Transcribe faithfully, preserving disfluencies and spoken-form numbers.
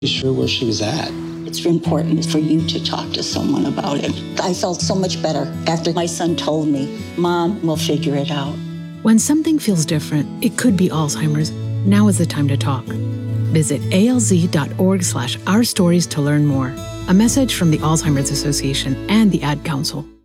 sure where she was at. It's important for you to talk to someone about it. I felt so much better after my son told me, Mom, we'll figure it out. When something feels different, it could be Alzheimer's. Now is the time to talk. Visit alz.org slash our stories to learn more. A message from the Alzheimer's Association and the Ad Council.